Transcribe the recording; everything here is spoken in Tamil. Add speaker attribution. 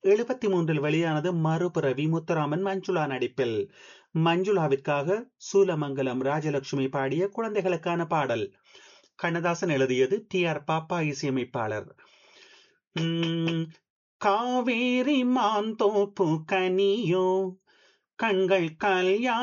Speaker 1: 1973 வெளியானது. மறுபிறவி முத்துராமன் மஞ்சுளா நடிப்பில். மஞ்சுளாவிற்காக சூலமங்கலம் ராஜலட்சுமி பாடிய குழந்தைகளுக்கான பாடல். கண்ணதாசன் எழுதியது. டி.ஆர். பாப்பா இசையமைப்பாளர். உம், காவேரி மாந்தோப்பு கனியோ கண்கள் கல்யாண